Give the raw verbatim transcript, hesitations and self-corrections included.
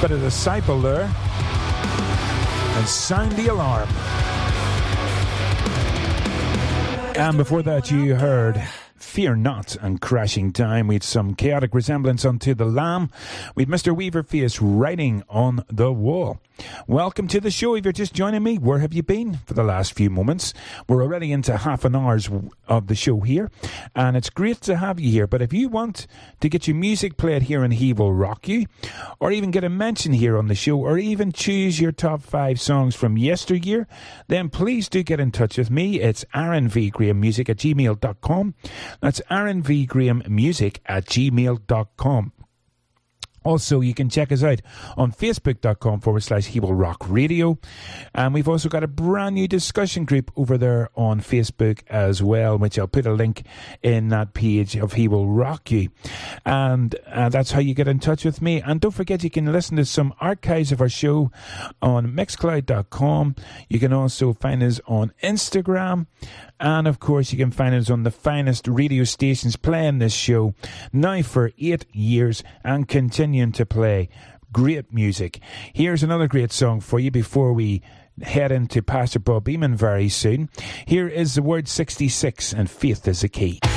Bit of Disciple there. And Sound the Alarm. And before that you heard Fear Not and Crashing Time. We'd some chaotic resemblance unto the Lamb. We'd Mister Weaver Face Writing on the Wall. Welcome to the show. If you're just joining me, where have you been for the last few moments? We're already into half an hour's of the show here, and it's great to have you here. But if you want to get your music played here on He Will Rock You, or even get a mention here on the show, or even choose your top five songs from yesteryear, then please do get in touch with me. It's aaron v graham music at gmail dot com. That's aaron v graham music at gmail dot com. Also, you can check us out on facebook.com forward slash He Will Rock Radio. And we've also got a brand new discussion group over there on Facebook as well, which I'll put a link in that page of He Will Rock You. And uh, that's how you get in touch with me. And don't forget, you can listen to some archives of our show on mixcloud dot com. You can also find us on Instagram. And, of course, you can find us on the finest radio stations playing this show now for eight years and continuing to play great music. Here's another great song for you before we head into Pastor Bob Eamon very soon. Here is the word sixty-six, and Faith is the Key.